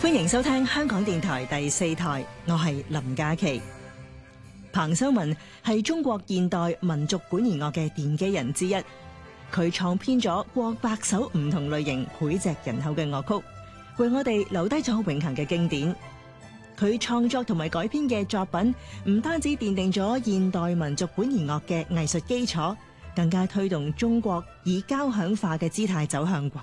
歡迎收聽香港電台第4台，我係林嘉琪。彭修文係中國現代民族管弦樂嘅奠基人之一，佢創編咗過百首唔同類型膾炙人口嘅樂曲，為我哋留低咗永恆嘅經典。佢創作同埋改編嘅作品唔單止奠定咗現代民族管弦樂嘅藝術基礎，更加推動中國以交響化嘅姿態走向國